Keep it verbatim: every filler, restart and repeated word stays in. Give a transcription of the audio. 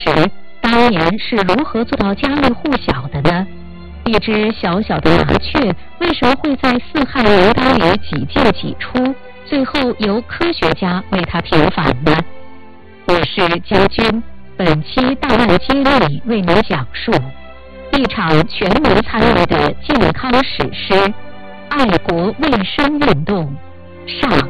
时，当年是如何做到家喻户晓的呢？一只小小的麻雀为什么会在四汉名单里几进几出，最后由科学家为它平反呢？我是将军，本期大案机密为您讲述一场全民参与的健康史诗——爱国卫生运动上。